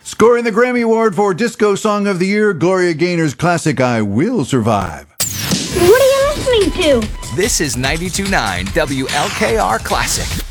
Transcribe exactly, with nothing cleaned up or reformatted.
Scoring the Grammy Award for Disco Song of the Year, Gloria Gaynor's classic I Will Survive. What are you listening to? This is ninety-two point nine W L K R Classic.